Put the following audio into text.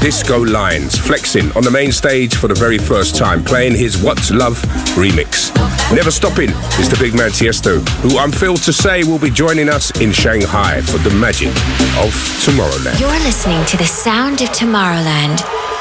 disco lines, flexing on the main stage for the very first time, playing his What's Love remix. Never stopping is the big man Tiesto, who I'm thrilled to say will be joining us in Shanghai for the magic of Tomorrowland. You're listening to the sound of Tomorrowland